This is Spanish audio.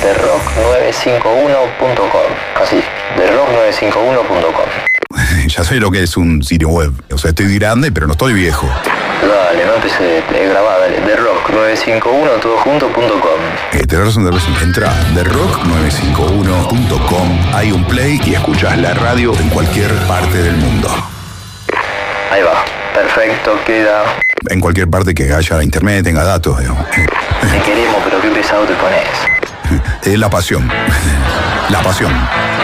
therock951.com. Así, therock951.com. Ya sé lo que es un sitio web. O sea, estoy grande, pero no estoy viejo. Dale, no empecé, grabá, dale. therock951 todojunto.com. Tenés razón. Entra a therock951.com. Hay un play y escuchás la radio en cualquier parte del mundo. Ahí va, perfecto, queda. En cualquier parte que haya internet, tenga datos. Te queremos, pero qué pesado te pones. La pasión. La pasión.